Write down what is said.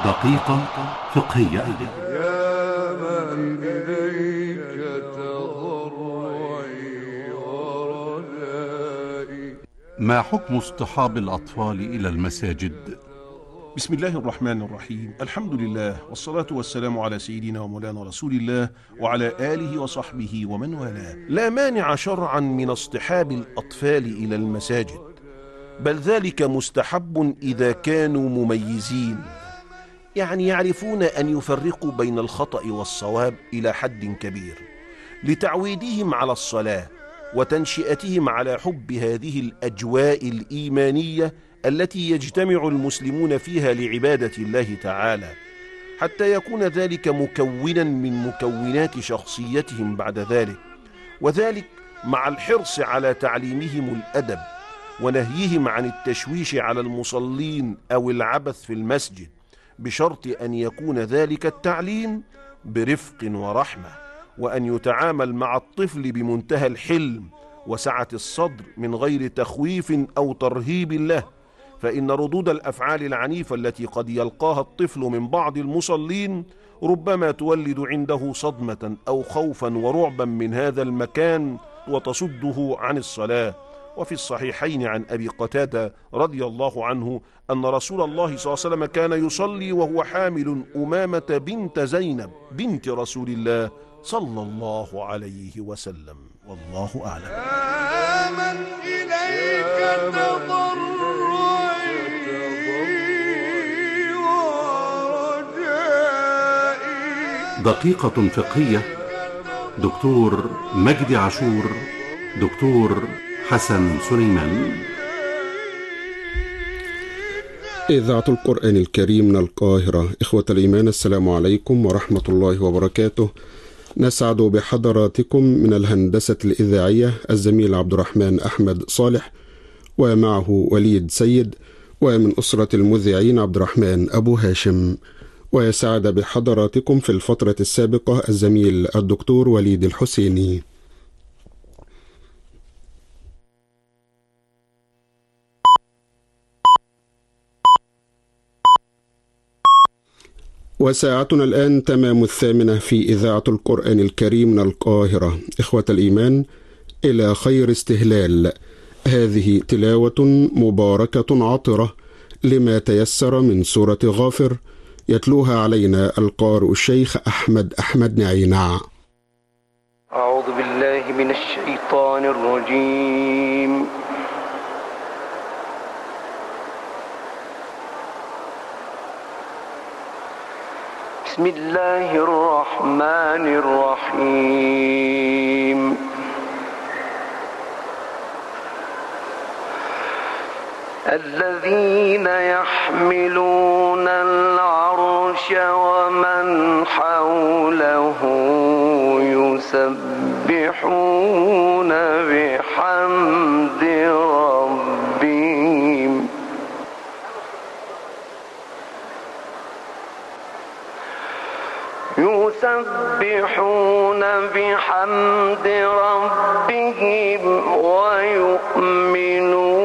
دقيقة فقهية. يا من إليك تضرعي ورجائي. ما حكم اصطحاب الأطفال إلى المساجد؟ بسم الله الرحمن الرحيم. الحمد لله والصلاة والسلام على سيدنا ومولانا رسول الله وعلى آله وصحبه ومن والاه. لا مانع شرعا من اصطحاب الأطفال إلى المساجد، بل ذلك مستحب إذا كانوا مميزين، يعني يعرفون أن يفرقوا بين الخطأ والصواب إلى حد كبير، لتعويدهم على الصلاة وتنشئتهم على حب هذه الأجواء الإيمانية التي يجتمع المسلمون فيها لعبادة الله تعالى، حتى يكون ذلك مكونا من مكونات شخصيتهم بعد ذلك، وذلك مع الحرص على تعليمهم الأدب ونهيهم عن التشويش على المصلين أو العبث في المسجد، بشرط أن يكون ذلك التعليم برفق ورحمة، وأن يتعامل مع الطفل بمنتهى الحلم وسعة الصدر من غير تخويف أو ترهيب له، فإن ردود الأفعال العنيفة التي قد يلقاها الطفل من بعض المصلين ربما تولد عنده صدمة أو خوفا ورعبا من هذا المكان وتصده عن الصلاة. وفي الصحيحين عن أبي قتادة رضي الله عنه أن رسول الله صلى الله عليه وسلم كان يصلي وهو حامل أمامة بنت زينب بنت رسول الله صلى الله عليه وسلم، والله أعلم. يا من إليك تضرعي ورجائي. دقيقة فقهية. دكتور مجدي عاشور، دكتور حسن سليمان. إذاعة القرآن الكريم من القاهرة. إخوة الإيمان، السلام عليكم ورحمة الله وبركاته. نسعد بحضراتكم من الهندسة الإذاعية الزميل عبد الرحمن أحمد صالح، ومعه وليد سيد، ومن أسرة المذيعين عبد الرحمن أبو هاشم. ويسعد بحضراتكم في الفترة السابقة الزميل الدكتور وليد الحسيني. وساعتنا الآن تمام 8 في إذاعة القرآن الكريم من القاهرة. إخوة الإيمان، إلى خير استهلال. هذه تلاوة مباركة عطرة لما تيسر من سورة غافر، يتلوها علينا القارئ الشيخ أحمد نعينع. أعوذ بالله من الشيطان الرجيم. بسم الله الرحمن الرحيم. الذين يحملون العرش ومن حوله يسبحون بحمد ربهم ويؤمنون